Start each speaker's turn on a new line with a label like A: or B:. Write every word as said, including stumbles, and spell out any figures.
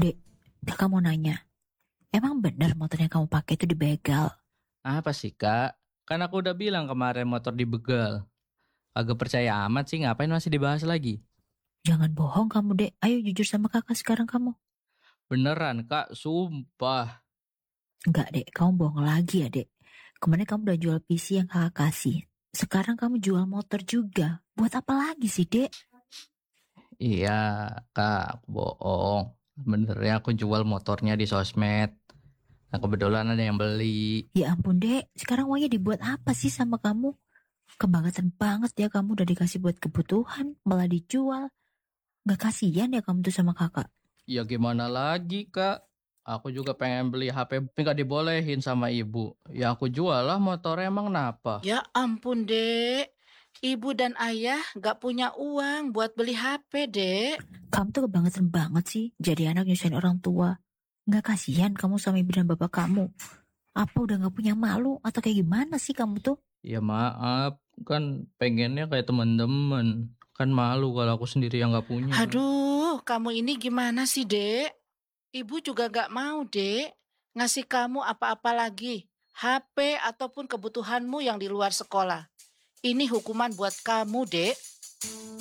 A: Dek, kakak mau nanya. Emang benar motornya kamu pakai itu dibegal?
B: Apa sih kak? Kan aku udah bilang kemarin motor dibegal. Agak percaya amat sih, ngapain masih dibahas lagi?
A: Jangan bohong kamu, Dek. Ayo jujur sama kakak sekarang kamu.
B: Beneran kak, sumpah.
A: Enggak, Dek. Kamu bohong lagi ya, Dek. Kemarin kamu udah jual P C yang kakak kasih. Sekarang kamu jual motor juga. Buat apa lagi sih, Dek?
B: Iya kak, aku bohong. Benernya aku jual motornya di sosmed. Nah kebetulan ada yang beli.
A: Ya ampun, Dek. Sekarang uangnya dibuat apa sih sama kamu? Kebangetan banget ya kamu udah dikasih buat kebutuhan, malah dijual. Gak kasihan ya kamu tuh sama kakak?
B: Ya gimana lagi kak? Aku juga pengen beli H P, tapi gak dibolehin sama ibu. Ya aku jual lah motornya, emang kenapa?
C: Ya ampun, Dek. Ibu dan ayah gak punya uang buat beli H P, Dek.
A: Kamu tuh kebangetan banget sih jadi anak nyusahin orang tua. Gak kasihan kamu sama ibu dan bapak kamu? Apa udah gak punya malu atau kayak gimana sih kamu tuh?
B: Ya maaf, kan pengennya kayak temen-temen. Kan malu kalau aku sendiri yang gak punya.
C: Aduh, kamu ini gimana sih, Dek? Ibu juga gak mau, Dek, ngasih kamu apa-apa lagi. H P ataupun kebutuhanmu yang di luar sekolah. Ini hukuman buat kamu, Dek.